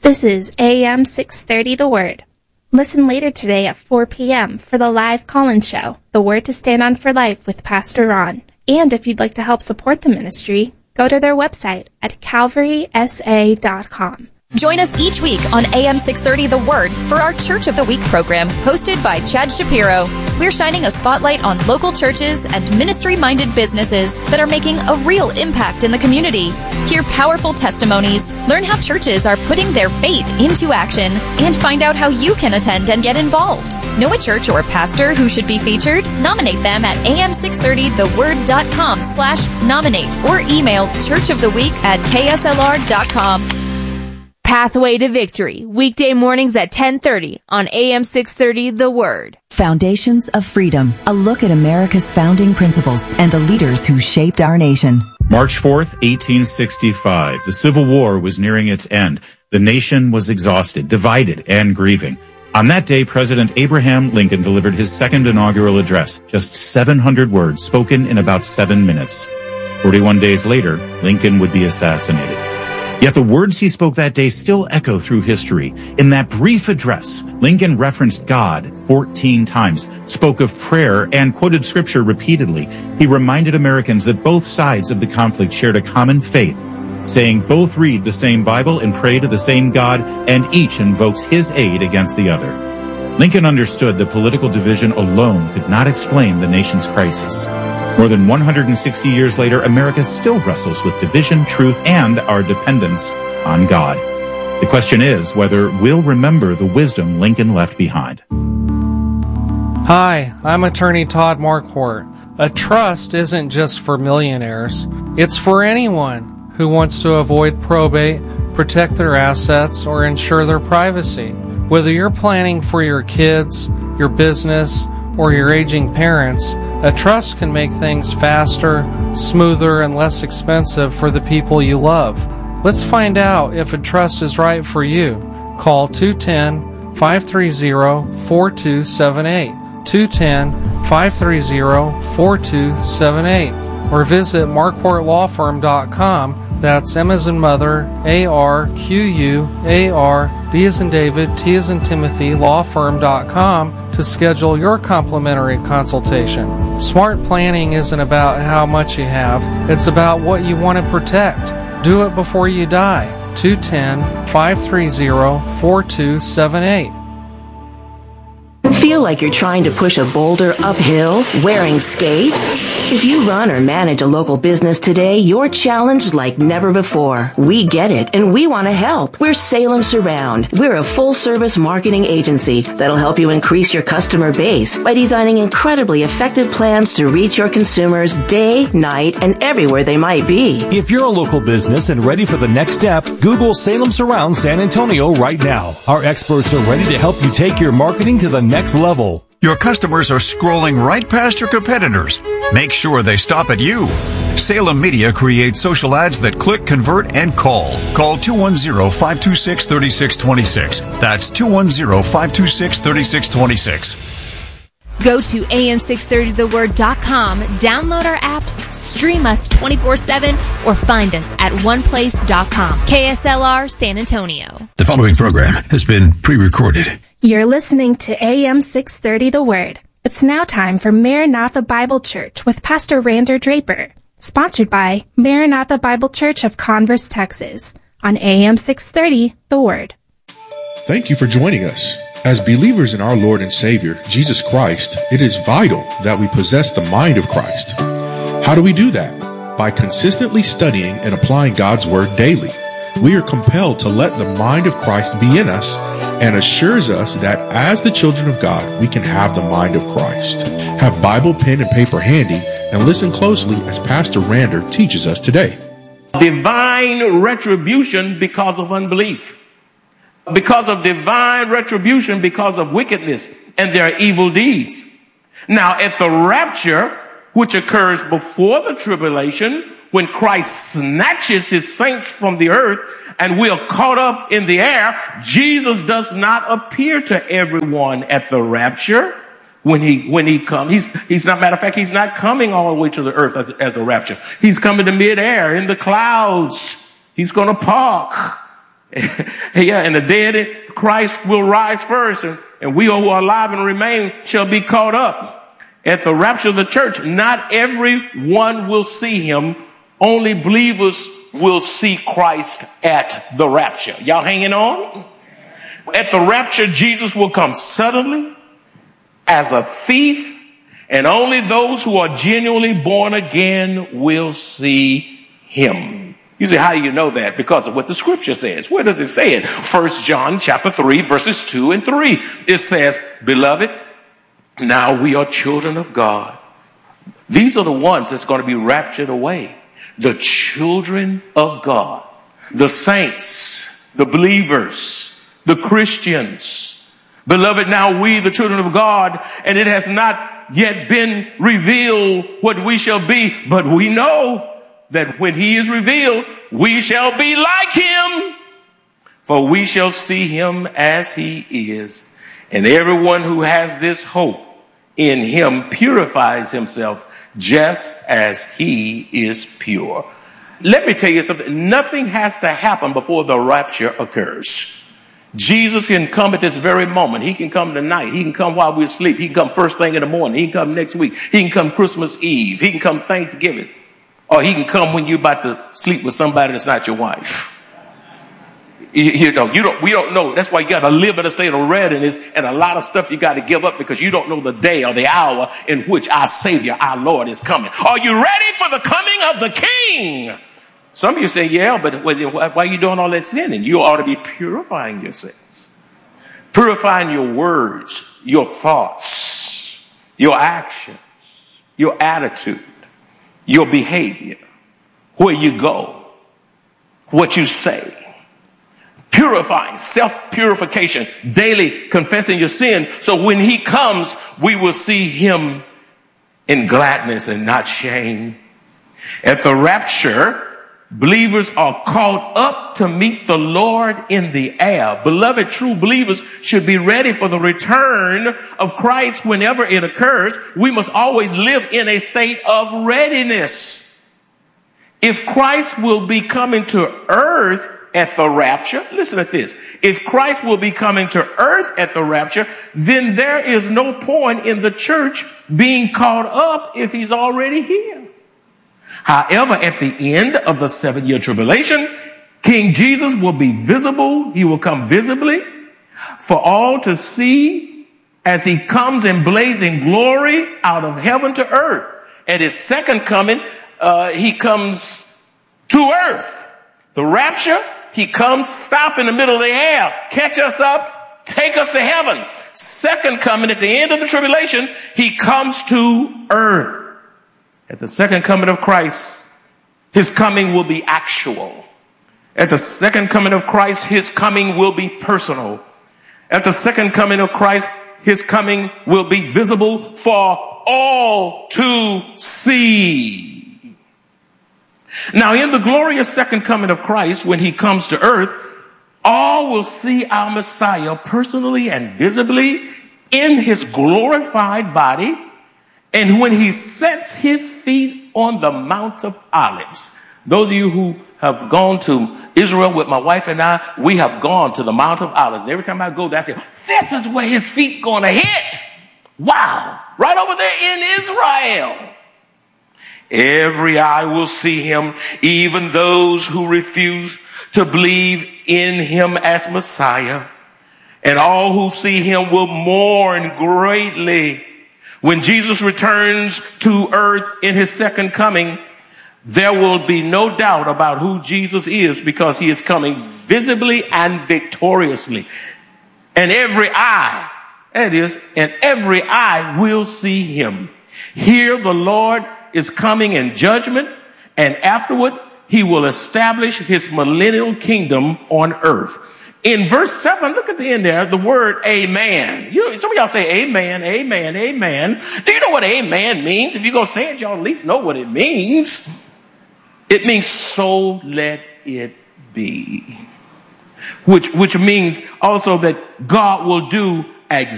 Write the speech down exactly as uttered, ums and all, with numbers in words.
This is A M six thirty The Word. Listen later today at four p.m. for the live call-in show, The Word to Stand On for Life with Pastor Ron. And if you'd like to help support the ministry, go to their website at calvary s a dot com. Join us each week on A M six thirty The Word for our Church of the Week program hosted by Chad Shapiro. We're shining a spotlight on local churches and ministry-minded businesses that are making a real impact in the community. Hear powerful testimonies, learn how churches are putting their faith into action, and find out how you can attend and get involved. Know a church or pastor who should be featured? Nominate them at a m six thirty the word dot com slash nominate or email churchoftheweek at k s l r dot com. Pathway to Victory, weekday mornings at ten thirty on A M six thirty The Word. Foundations of Freedom, a look at America's founding principles and the leaders who shaped our nation. March fourth, eighteen sixty-five. The Civil War was nearing its end. The nation was exhausted, divided, and grieving. On that day, President Abraham Lincoln delivered his second inaugural address, just seven hundred words spoken in about seven minutes. forty-one days later, Lincoln would be assassinated. Yet the words he spoke that day still echo through history. In that brief address, Lincoln referenced God fourteen times, spoke of prayer, and quoted scripture repeatedly. He reminded Americans that both sides of the conflict shared a common faith, saying both read the same Bible and pray to the same God, and each invokes his aid against the other. Lincoln understood that political division alone could not explain the nation's crisis. More than one hundred sixty years later, America still wrestles with division, truth, and our dependence on God. The question is whether we'll remember the wisdom Lincoln left behind. Hi, I'm attorney Todd Marquardt. A trust isn't just for millionaires. It's for anyone who wants to avoid probate, protect their assets, or ensure their privacy. Whether you're planning for your kids, your business, or your aging parents, a trust can make things faster, smoother, and less expensive for the people you love. Let's find out if a trust is right for you. Call two one zero, five three zero, four two seven eight, two one zero, five three zero, four two seven eight, or visit marquardt law firm dot com. That's M as in mother, A R Q U A R, D as in David, T as in Timothy, law firm dot com to schedule your complimentary consultation. Smart planning isn't about how much you have, it's about what you want to protect. Do it before you die. two one zero, five three zero, four two seven eight. Feel like you're trying to push a boulder uphill wearing skates? If you run or manage a local business today, you're challenged like never before. We get it, and we want to help. We're Salem Surround. We're a full-service marketing agency that'll help you increase your customer base by designing incredibly effective plans to reach your consumers day, night, and everywhere they might be. If you're a local business and ready for the next step, Google Salem Surround San Antonio right now. Our experts are ready to help you take your marketing to the next level. Your customers are scrolling right past your competitors. Make sure they stop at you. Salem Media creates social ads that click, convert, and call. Call two one zero, five two six, three six two six. That's two one zero, five two six, three six two six. Go to A M six thirty the word dot com, download our apps, stream us twenty-four seven, or find us at one place dot com. K S L R San Antonio. The following program has been pre-recorded. You're listening to A M six thirty The Word. It's now time for Maranatha Bible Church with Pastor Rander Draper, sponsored by Maranatha Bible Church of Converse, Texas, on A M six thirty The Word. Thank you for joining us. As believers in our Lord and Savior, Jesus Christ, it is vital that we possess the mind of Christ. How do we do that? By consistently studying and applying God's Word daily. We are compelled to let the mind of Christ be in us and assures us that as the children of God, we can have the mind of Christ. Have Bible, pen, and paper handy and listen closely as Pastor Rander teaches us today. Divine retribution because of unbelief. Because of divine retribution because of wickedness and their evil deeds. Now, at the rapture, which occurs before the tribulation, when Christ snatches his saints from the earth and we are caught up in the air, Jesus does not appear to everyone at the rapture when he, when he comes. He's, he's not, matter of fact, he's not coming all the way to the earth at the, at the rapture. He's coming to midair in the clouds. He's going to park. Yeah, and the dead, Christ will rise first, and, and we who are alive and remain shall be caught up. At the rapture of the church, not everyone will see him. Only believers will see Christ at the rapture. Y'all hanging on? At the rapture, Jesus will come suddenly as a thief, and only those who are genuinely born again will see him. You say, how do you know that? Because of what the scripture says. Where does it say it? First John chapter three, verses two and three. It says, beloved, now we are children of God. These are the ones that's going to be raptured away. The children of God, the saints, the believers, the Christians. Beloved, now we, the children of God, and it has not yet been revealed what we shall be, but we know that when he is revealed, we shall be like him, for we shall see him as he is. And everyone who has this hope in him purifies himself just as he is pure. Let me tell you something. Nothing has to happen before the rapture occurs. Jesus can come at this very moment. He can come tonight. He can come while we sleep. He can come first thing in the morning. He can come next week. He can come Christmas Eve. He can come Thanksgiving. Or he can come when you're about to sleep with somebody that's not your wife. You, you know, you don't, we don't know. That's why you got to live in a state of readiness, and a lot of stuff you got to give up because you don't know the day or the hour in which our Savior, our Lord, is coming. Are you ready for the coming of the King? Some of you say, yeah, but why are you doing all that sinning? You ought to be purifying yourselves. Purifying your words, your thoughts, your actions, your attitude, your behavior, where you go, what you say. Purifying, self-purification, daily confessing your sin. So when he comes, we will see him in gladness and not shame. At the rapture, believers are caught up to meet the Lord in the air. Beloved, true believers should be ready for the return of Christ whenever it occurs. We must always live in a state of readiness. If Christ will be coming to earth at the rapture, listen to this. If Christ will be coming to earth at the rapture, then there is no point in the church being caught up if he's already here. However, at the end of the seven-year tribulation, King Jesus will be visible. He will come visibly for all to see as he comes in blazing glory out of heaven to earth. At his second coming, uh, he comes to earth. The rapture, he comes, stop in the middle of the air, catch us up, take us to heaven. Second coming, at the end of the tribulation, he comes to earth. At the second coming of Christ, his coming will be actual. At the second coming of Christ, his coming will be personal. At the second coming of Christ, his coming will be visible for all to see. Now, in the glorious second coming of Christ, when he comes to earth, all will see our Messiah personally and visibly in his glorified body. And when he sets his feet on the Mount of Olives, those of you who have gone to Israel with my wife and I, we have gone to the Mount of Olives. And every time I go there, I say, this is where his feet going to hit. Wow. Right over there in Israel. Every eye will see him, even those who refuse to believe in him as Messiah. And all who see him will mourn greatly. When Jesus returns to earth in his second coming, there will be no doubt about who Jesus is, because he is coming visibly and victoriously. And every eye, that is, and every eye will see him. Here the Lord is coming in judgment, and afterward he will establish his millennial kingdom on earth. In verse seven, look at the end there, the word amen. You know, some of y'all say amen, amen, amen. Do you know what amen means? If you're going to say it, y'all at least know what it means. It means so let it be. Which, which means also that God will do exactly